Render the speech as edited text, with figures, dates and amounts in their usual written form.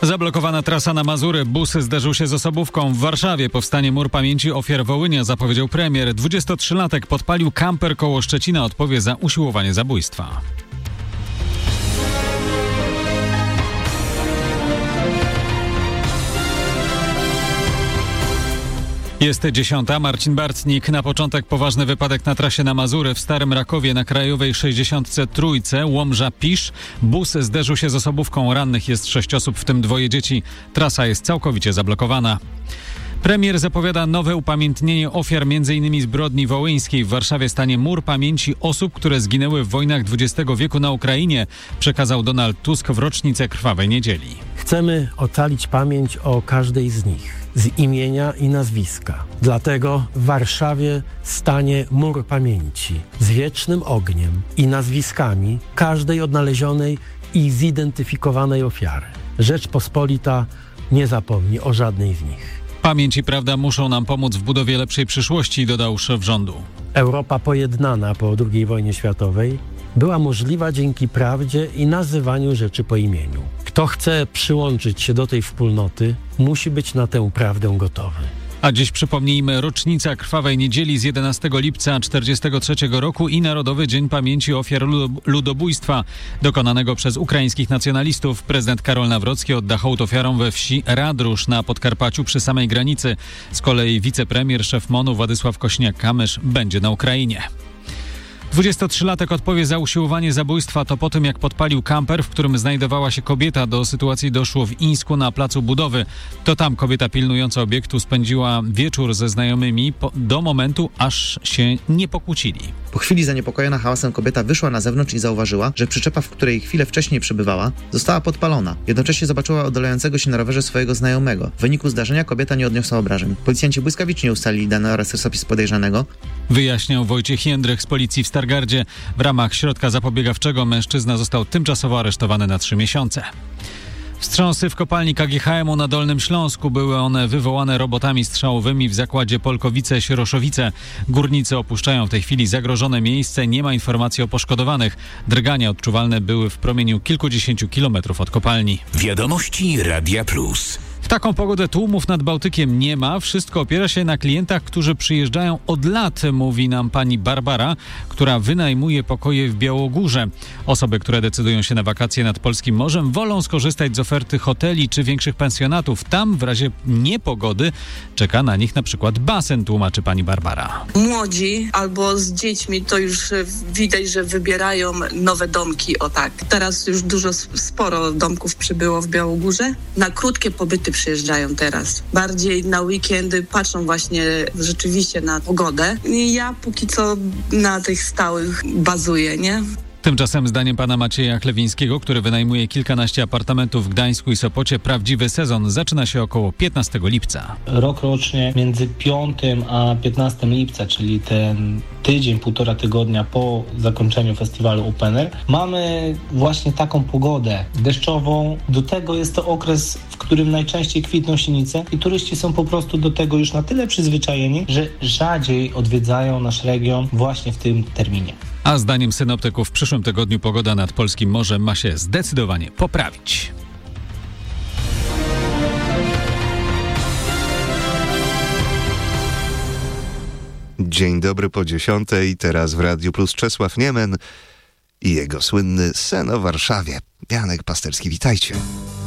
Zablokowana trasa na Mazury. Bus zderzył się z osobówką. W Warszawie powstanie mur pamięci ofiar Wołynia, zapowiedział premier. 23-latek podpalił kamper koło Szczecina. Odpowie za usiłowanie zabójstwa. Jest 10. Marcin Bartnik. Na początek poważny wypadek na trasie na Mazury w Starym Rakowie na krajowej 63. Łomża-Pisz. Bus zderzył się z osobówką. Rannych jest 6 osób, w tym 2 dzieci. Trasa jest całkowicie zablokowana. Premier zapowiada nowe upamiętnienie ofiar m.in. zbrodni wołyńskiej. W Warszawie stanie mur pamięci osób, które zginęły w wojnach XX wieku na Ukrainie, przekazał Donald Tusk w rocznicę Krwawej Niedzieli. Chcemy ocalić pamięć o każdej z nich, z imienia i nazwiska. Dlatego w Warszawie stanie mur pamięci z wiecznym ogniem i nazwiskami każdej odnalezionej i zidentyfikowanej ofiary. Rzeczpospolita nie zapomni o żadnej z nich. Pamięć i prawda muszą nam pomóc w budowie lepszej przyszłości, dodał szef rządu. Europa pojednana po II wojnie światowej była możliwa dzięki prawdzie i nazywaniu rzeczy po imieniu. Kto chce przyłączyć się do tej wspólnoty, musi być na tę prawdę gotowy. A dziś przypomnijmy rocznica Krwawej Niedzieli z 11 lipca 1943 roku i Narodowy Dzień Pamięci Ofiar Ludobójstwa dokonanego przez ukraińskich nacjonalistów. Prezydent Karol Nawrocki odda hołd ofiarom we wsi Radrusz na Podkarpaciu przy samej granicy. Z kolei wicepremier, szef MON-u Władysław Kośniak-Kamysz będzie na Ukrainie. 23-latek odpowie za usiłowanie zabójstwa. To po tym, jak podpalił kamper, w którym znajdowała się kobieta. Do sytuacji doszło w Ińsku na placu budowy. To tam kobieta pilnująca obiektu spędziła wieczór ze znajomymi do momentu, aż się nie pokłócili. Po chwili zaniepokojona hałasem kobieta wyszła na zewnątrz i zauważyła, że przyczepa, w której chwilę wcześniej przebywała, została podpalona. Jednocześnie zobaczyła oddalającego się na rowerze swojego znajomego. W wyniku zdarzenia kobieta nie odniosła obrażeń. Policjanci błyskawicznie ustalili dane oraz rysopis podejrzanego. Wyjaśniał Wojciech Jędrych z policji w Stargardzie. W ramach środka zapobiegawczego mężczyzna został tymczasowo aresztowany na 3 miesiące. Wstrząsy w kopalni KGHM-u na Dolnym Śląsku. Były one wywołane robotami strzałowymi w zakładzie Polkowice-Sieroszowice. Górnicy opuszczają w tej chwili zagrożone miejsce. Nie ma informacji o poszkodowanych. Drgania odczuwalne były w promieniu kilkudziesięciu kilometrów od kopalni. Wiadomości Radia Plus. W taką pogodę tłumów nad Bałtykiem nie ma. Wszystko opiera się na klientach, którzy przyjeżdżają od lat, mówi nam pani Barbara, która wynajmuje pokoje w Białogórze. Osoby, które decydują się na wakacje nad polskim morzem, wolą skorzystać z oferty hoteli czy większych pensjonatów. Tam w razie niepogody czeka na nich na przykład basen, tłumaczy pani Barbara. Młodzi albo z dziećmi to już widać, że wybierają nowe domki, o tak. Teraz już sporo domków przybyło w Białogórze. Na krótkie pobyty przyjeżdżają teraz. Bardziej na weekendy patrzą właśnie rzeczywiście na pogodę. I ja póki co na tych stałych bazuję, nie? Tymczasem zdaniem pana Macieja Chlewińskiego, który wynajmuje kilkanaście apartamentów w Gdańsku i Sopocie, prawdziwy sezon zaczyna się około 15 lipca. Rokrocznie między 5 a 15 lipca, czyli ten tydzień, 1,5 tygodnia po zakończeniu festiwalu Open Air, mamy właśnie taką pogodę deszczową. Do tego jest to okres, w którym najczęściej kwitną sinice i turyści są po prostu do tego już na tyle przyzwyczajeni, że rzadziej odwiedzają nasz region właśnie w tym terminie. A zdaniem synoptyków w przyszłym tygodniu pogoda nad polskim morzem ma się zdecydowanie poprawić. Dzień dobry po 10. Teraz w Radiu Plus Czesław Niemen i jego słynny Sen o Warszawie. Janek Pasterski, witajcie.